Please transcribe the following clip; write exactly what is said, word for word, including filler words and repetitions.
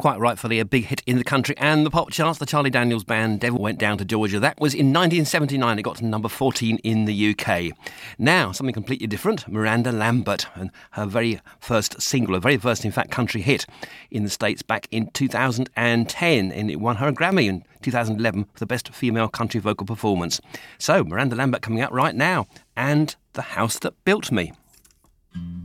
quite rightfully a big hit in the country and the pop charts. The Charlie Daniels Band, Devil Went Down to Georgia. That was in nineteen seventy-nine. It got to number fourteen in the U K. Now, something completely different. Miranda Lambert and her very first single, her very first, in fact, country hit in the States back in two thousand ten. And it won her a Grammy in two thousand eleven for the best female country vocal performance. So, Miranda Lambert coming out right now. And The House That Built Me.